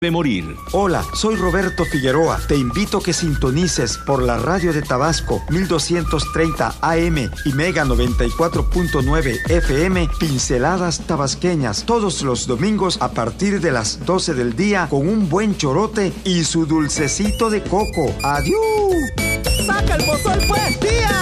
de morir. Hola, soy Roberto Figueroa. Te invito a que sintonices por la radio de Tabasco 1230 AM y Mega 94.9 FM Pinceladas Tabasqueñas todos los domingos a partir de las 12 del día con un buen chorote y su dulcecito de coco. ¡Adiós! ¡Saca el pozol, pues, tía!